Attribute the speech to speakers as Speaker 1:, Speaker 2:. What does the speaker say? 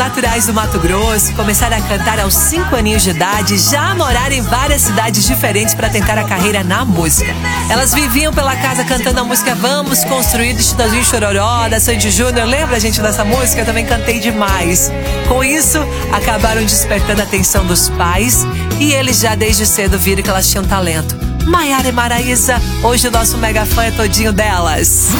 Speaker 1: naturais do Mato Grosso, começaram a cantar aos 5 aninhos de idade, já moraram em várias cidades diferentes para tentar a carreira na música. Elas viviam pela casa cantando a música Vamos Construir, do Chitãozinho Chororó, da Sandy Júnior. Lembra, gente, dessa música? Eu também cantei demais. Com isso, acabaram despertando a atenção dos pais e eles já desde cedo viram que elas tinham talento. Maiara e Maraísa, hoje o nosso mega fã é todinho delas.